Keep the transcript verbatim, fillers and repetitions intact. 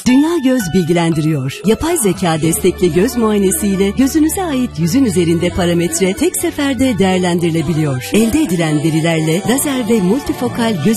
Dünya Göz bilgilendiriyor. Yapay zeka destekli göz muayenesiyle gözünüze ait yüzün üzerinde parametre tek seferde değerlendirilebiliyor. Elde edilen verilerle lazer ve multifokal göz